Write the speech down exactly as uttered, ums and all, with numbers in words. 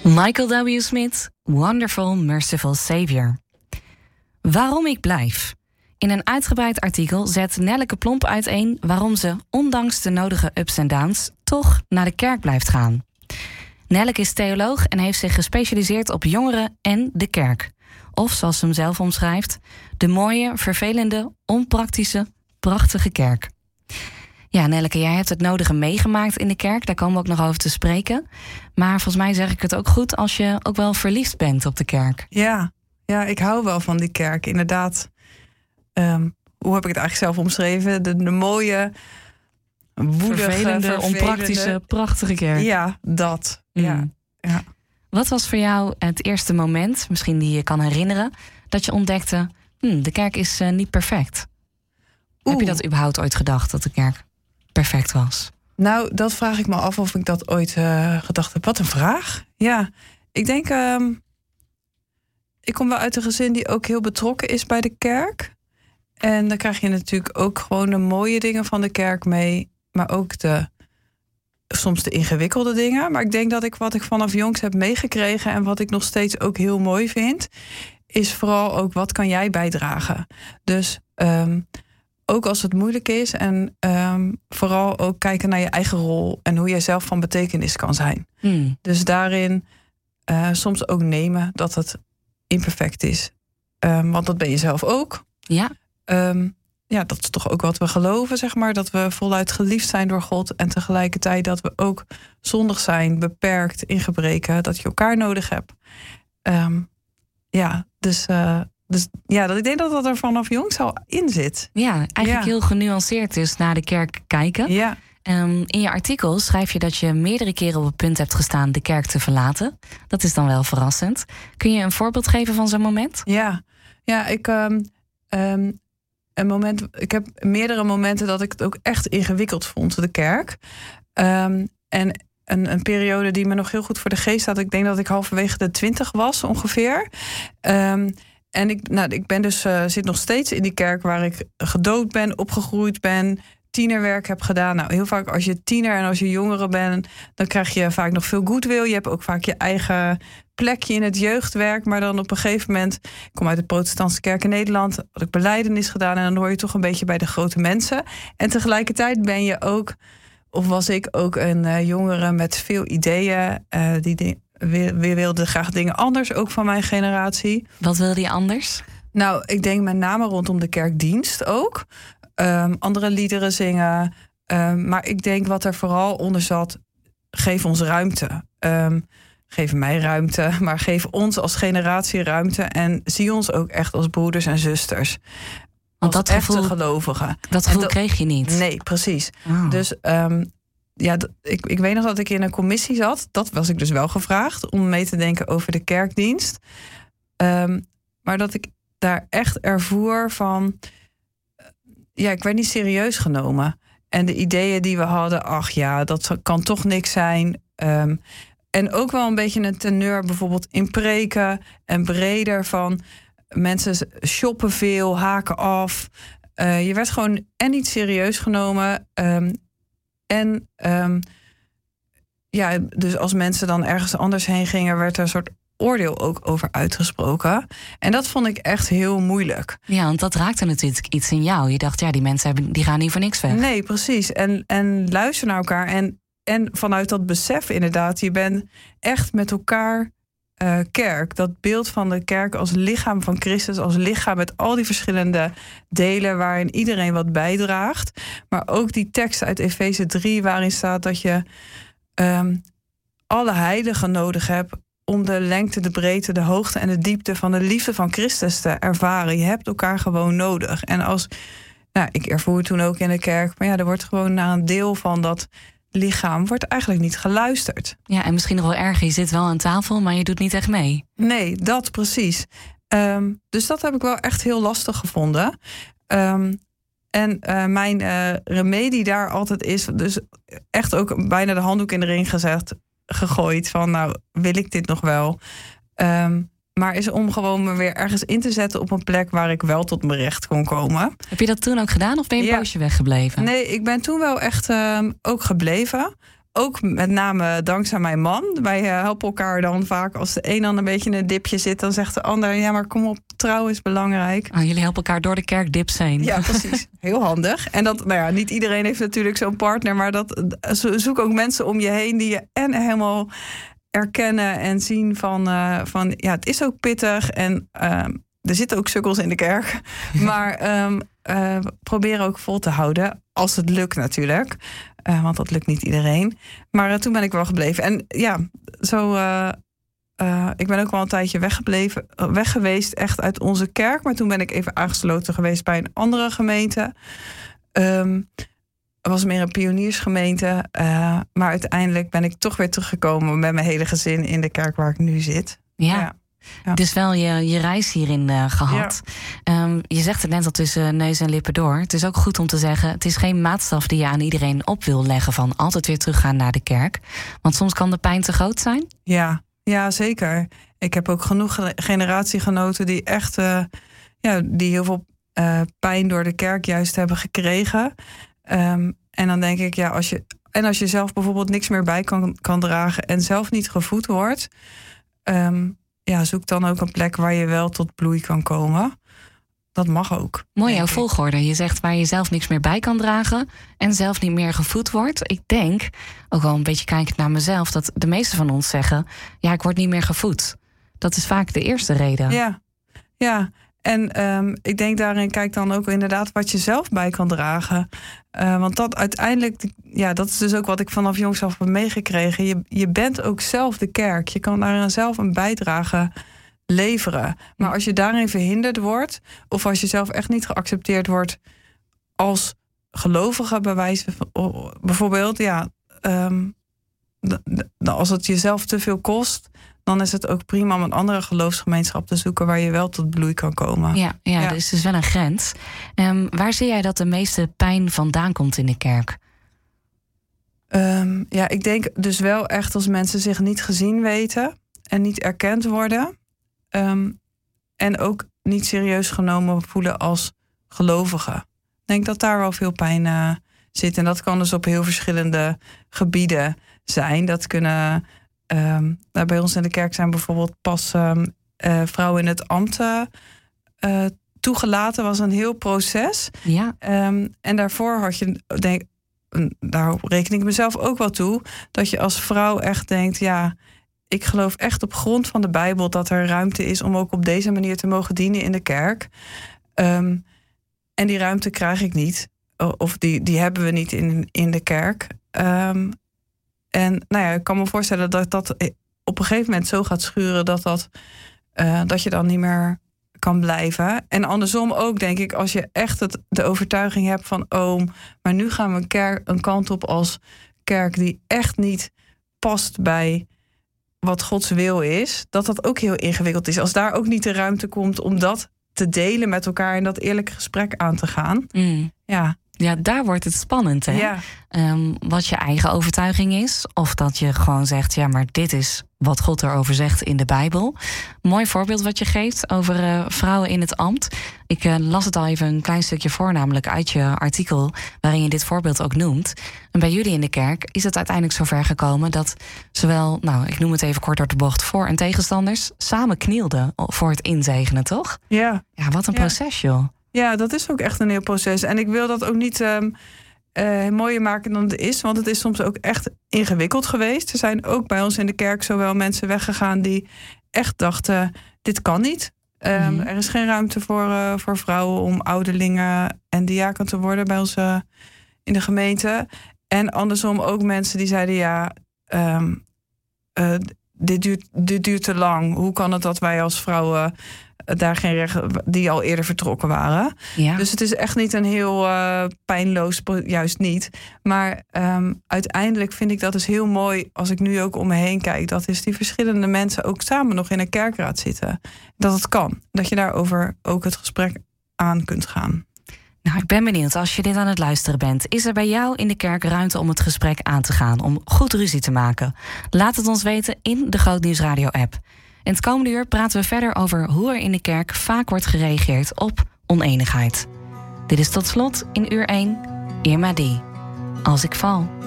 Michael W. Smith, Wonderful Merciful Savior. Waarom ik blijf. In een uitgebreid artikel zet Nelleke Plomp uiteen waarom ze, ondanks de nodige ups en downs, toch naar de kerk blijft gaan. Nelleke is theoloog en heeft zich gespecialiseerd op jongeren en de kerk. Of, zoals ze hem zelf omschrijft, de mooie, vervelende, onpraktische, prachtige kerk. Ja, Nelleke, jij hebt het nodige meegemaakt in de kerk. Daar komen we ook nog over te spreken. Maar volgens mij zeg ik het ook goed als je ook wel verliefd bent op de kerk. Ja, ja ik hou wel van die kerk. Inderdaad, um, hoe heb ik het eigenlijk zelf omschreven? De, de mooie, woedige, vervelende, vervelende, onpraktische, prachtige kerk. Ja, dat. Mm. Ja, ja. Wat was voor jou het eerste moment, misschien die je kan herinneren, dat je ontdekte, hm, de kerk is uh, niet perfect? Oeh. Heb je dat überhaupt ooit gedacht, dat de kerk perfect was? Nou, dat vraag ik me af of ik dat ooit uh, gedacht heb. Wat een vraag. Ja, ik denk... Um, ik kom wel uit een gezin die ook heel betrokken is bij de kerk. En dan krijg je natuurlijk ook gewoon de mooie dingen van de kerk mee. Maar ook de, soms de ingewikkelde dingen. Maar ik denk dat ik wat ik vanaf jongs heb meegekregen en wat ik nog steeds ook heel mooi vind, is vooral ook wat kan jij bijdragen. Dus um, ook als het moeilijk is en um, vooral ook kijken naar je eigen rol en hoe jij zelf van betekenis kan zijn. Mm. Dus daarin uh, soms ook nemen dat het imperfect is. Um, want dat ben je zelf ook. Ja. Um, ja, dat is toch ook wat we geloven, zeg maar. Dat we voluit geliefd zijn door God. En tegelijkertijd dat we ook zondig zijn, beperkt, in gebreken. Dat je elkaar nodig hebt. Um, ja, dus... Uh, Dus ja, dat ik denk dat dat er vanaf jongs al in zit. Ja, eigenlijk ja. heel genuanceerd dus naar de kerk kijken. Ja. Um, in je artikel schrijf je dat je meerdere keren op het punt hebt gestaan de kerk te verlaten. Dat is dan wel verrassend. Kun je een voorbeeld geven van zo'n moment? Ja, ja ik, um, um, een moment, ik heb meerdere momenten dat ik het ook echt ingewikkeld vond, de kerk. Um, en een, een periode die me nog heel goed voor de geest had. Ik denk dat ik halverwege de twintig was ongeveer. Um, En ik, nou, ik ben dus, uh, zit nog steeds in die kerk waar ik gedoopt ben, opgegroeid ben, tienerwerk heb gedaan. Nou, heel vaak als je tiener en als je jongere bent, dan krijg je vaak nog veel goodwill. Je hebt ook vaak je eigen plekje in het jeugdwerk. Maar dan op een gegeven moment, ik kom uit de protestantse kerk in Nederland, had ik belijdenis gedaan en dan hoor je toch een beetje bij de grote mensen. En tegelijkertijd ben je ook, of was ik ook een uh, jongere met veel ideeën, uh, die de, We, we wilden graag dingen anders, ook van mijn generatie. Wat wilde je anders? Nou, ik denk met name rondom de kerkdienst ook. Um, andere liederen zingen. Um, maar ik denk wat er vooral onder zat, geef ons ruimte. Um, geef mij ruimte, maar geef ons als generatie ruimte. En zie ons ook echt als broeders en zusters. Want als dat echte gevoel, gelovigen. Dat gevoel dat, kreeg je niet? Nee, precies. Oh. Dus... Um, Ja, ik, ik weet nog dat ik in een commissie zat. Dat was ik dus wel gevraagd om mee te denken over de kerkdienst. Um, maar dat ik daar echt ervoer van... Ja, ik werd niet serieus genomen. En de ideeën die we hadden, ach ja, dat kan toch niks zijn. Um, en ook wel een beetje een teneur bijvoorbeeld in preken en breder van... Mensen shoppen veel, haken af. Uh, je werd gewoon en niet serieus genomen... Um, En um, ja, dus als mensen dan ergens anders heen gingen, werd er een soort oordeel ook over uitgesproken. En dat vond ik echt heel moeilijk. Ja, want dat raakte natuurlijk iets in jou. Je dacht, ja, die mensen hebben, die gaan niet voor niks weg. Nee, precies. En, en luister naar elkaar. En, en vanuit dat besef inderdaad, je bent echt met elkaar uh, kerk. Dat beeld van de kerk als lichaam van Christus, als lichaam met al die verschillende delen waarin iedereen wat bijdraagt. Maar ook die tekst uit Efeze drie waarin staat dat je um, alle heiligen nodig hebt om de lengte, de breedte, de hoogte en de diepte van de liefde van Christus te ervaren. Je hebt elkaar gewoon nodig. En als, nou, ik ervoer toen ook in de kerk, maar ja, er wordt gewoon naar een deel van dat lichaam wordt eigenlijk niet geluisterd. Ja, en misschien nog wel erger, je zit wel aan tafel, maar je doet niet echt mee. Nee, dat precies. Um, dus dat heb ik wel echt heel lastig gevonden. Um, en uh, mijn uh, remedie daar altijd is, dus echt ook bijna de handdoek in de ring gezet, gegooid van, nou, wil ik dit nog wel? Um, maar is om gewoon me weer ergens in te zetten op een plek waar ik wel tot mijn recht kon komen. Heb je dat toen ook gedaan of ben je een ja. poosje weggebleven? Nee, ik ben toen wel echt um, ook gebleven. ook met name dankzij mijn man. Wij uh, helpen elkaar dan vaak. Als de een dan een beetje in een dipje zit, dan zegt de ander... ja, maar kom op, trouw is belangrijk. Oh, jullie helpen elkaar door de kerkdips heen. Ja, precies. Heel handig. En dat, nou ja, niet iedereen heeft natuurlijk zo'n partner... maar dat, zoek ook mensen om je heen die je en helemaal erkennen en zien van... Uh, van ja, het is ook pittig en uh, er zitten ook sukkels in de kerk. Maar um, uh, proberen ook vol te houden, als het lukt natuurlijk... Uh, want dat lukt niet iedereen. Maar uh, toen ben ik wel gebleven. En ja, zo. Uh, uh, ik ben ook wel een tijdje weggebleven, uh, weg geweest, echt uit onze kerk. Maar toen ben ik even aangesloten geweest bij een andere gemeente. Um, het was meer een pioniersgemeente. Uh, maar uiteindelijk ben ik toch weer teruggekomen met mijn hele gezin in de kerk waar ik nu zit. Ja. ja. Ja. Dus wel je, je reis hierin uh, gehad. Ja. Um, je zegt het net al tussen neus en lippen door. Het is ook goed om te zeggen... het is geen maatstaf die je aan iedereen op wil leggen... van altijd weer teruggaan naar de kerk. Want soms kan de pijn te groot zijn. Ja, ja zeker. Ik heb ook genoeg generatiegenoten... die echt uh, ja, die heel veel uh, pijn door de kerk juist hebben gekregen. Um, en dan denk ik, ja, als je... en als je zelf bijvoorbeeld niks meer bij kan, kan dragen... en zelf niet gevoed wordt... Um, ja, zoek dan ook een plek waar je wel tot bloei kan komen. Dat mag ook. Mooi jouw volgorde. Je zegt waar je zelf niks meer bij kan dragen... en zelf niet meer gevoed wordt. Ik denk, ook wel een beetje kijkend naar mezelf... dat de meeste van ons zeggen... ja, ik word niet meer gevoed. Dat is vaak de eerste reden. Ja, ja. En um, ik denk daarin, kijk dan ook inderdaad... wat je zelf bij kan dragen. Uh, want dat uiteindelijk... ja, dat is dus ook wat ik vanaf jongs af heb meegekregen. Je, je bent ook zelf de kerk. Je kan daarin zelf een bijdrage leveren. Maar als je daarin verhinderd wordt... of als je zelf echt niet geaccepteerd wordt... als gelovige bij wijze van... bijvoorbeeld, ja... Um, als het jezelf te veel kost... dan is het ook prima om een andere geloofsgemeenschap te zoeken... waar je wel tot bloei kan komen. Ja, ja, ja. Dus er is wel een grens. Um, waar zie jij dat de meeste pijn vandaan komt in de kerk? Um, ja, ik denk dus wel echt als mensen zich niet gezien weten... en niet erkend worden... Um, en ook niet serieus genomen voelen als gelovigen. Ik denk dat daar wel veel pijn uh, zit. En dat kan dus op heel verschillende gebieden zijn. Dat kunnen... Um, nou, bij ons in de kerk zijn bijvoorbeeld pas um, uh, vrouwen in het ambt uh, uh, toegelaten. Was een heel proces. Ja. Um, en daarvoor had je, denk, daar reken ik mezelf ook wel toe... dat je als vrouw echt denkt... ja, ik geloof echt op grond van de Bijbel... dat er ruimte is om ook op deze manier te mogen dienen in de kerk. Um, en die ruimte krijg ik niet. Of die, die hebben we niet in, in de kerk. Um, En nou ja, ik kan me voorstellen dat dat op een gegeven moment zo gaat schuren... dat, dat, uh, dat je dan niet meer kan blijven. En andersom ook, denk ik, als je echt het, de overtuiging hebt van... oh, maar nu gaan we een, kerk, een kant op als kerk die echt niet past bij wat Gods wil is... dat dat ook heel ingewikkeld is. Als daar ook niet de ruimte komt om dat te delen met elkaar... en dat eerlijke gesprek aan te gaan. Mm. Ja. Ja, daar wordt het spannend, hè? Ja. Um, wat je eigen overtuiging is. Of dat je gewoon zegt, ja, maar dit is wat God erover zegt in de Bijbel. Mooi voorbeeld wat je geeft over uh, vrouwen in het ambt. Ik uh, las het al even een klein stukje voor, namelijk uit je artikel... waarin je dit voorbeeld ook noemt. En bij jullie in de kerk is het uiteindelijk zover gekomen... dat zowel, nou, ik noem het even kort door de bocht... voor- en tegenstanders samen knielden voor het inzegenen, toch? Ja. Ja, wat een ja. proces, joh. Ja, dat is ook echt een heel proces. En ik wil dat ook niet um, uh, mooier maken dan het is. Want het is soms ook echt ingewikkeld geweest. Er zijn ook bij ons in de kerk zowel mensen weggegaan... die echt dachten, dit kan niet. Um, mm-hmm. Er is geen ruimte voor, uh, voor vrouwen om ouderlingen en diaken te worden... bij ons uh, in de gemeente. En andersom ook mensen die zeiden, ja... Um, uh, dit, duurt, dit duurt te lang. Hoe kan het dat wij als vrouwen... daar geen recht, die al eerder vertrokken waren. Ja. Dus het is echt niet een heel uh, pijnloos, juist niet. Maar um, uiteindelijk vind ik dat dus heel mooi... als ik nu ook om me heen kijk... dat is die verschillende mensen ook samen nog in een kerkraad zitten. Dat het kan. Dat je daarover ook het gesprek aan kunt gaan. Nou, ik ben benieuwd, als je dit aan het luisteren bent... is er bij jou in de kerk ruimte om het gesprek aan te gaan... om goed ruzie te maken? Laat het ons weten in de Groot Nieuws Radio app. In het komende uur praten we verder over hoe er in de kerk vaak wordt gereageerd op oneenigheid. Dit is tot slot in uur één Irma D. Als ik val.